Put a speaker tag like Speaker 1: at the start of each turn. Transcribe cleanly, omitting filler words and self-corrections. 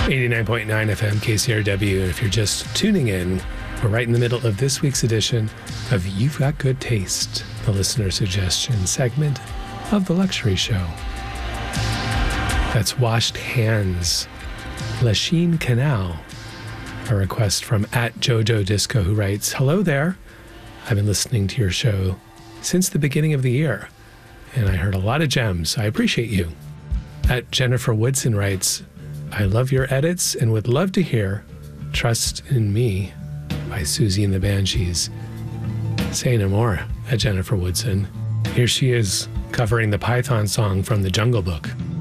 Speaker 1: 89.9 FM KCRW. And if you're just tuning in, we're right in the middle of this week's edition of You've Got Good Taste, the listener suggestion segment of The Luxury Show. That's Washed Hands, Lachine Canal, a request from @Jojo Disco, who writes, "Hello there. I've been listening to your show since the beginning of the year, and I heard a lot of gems. I appreciate you." @Jennifer Woodson writes, "I love your edits and would love to hear Trust in Me by Susie and the Banshees." Say no more, @Jennifer Woodson. Here she is covering the Python song from the Jungle Book.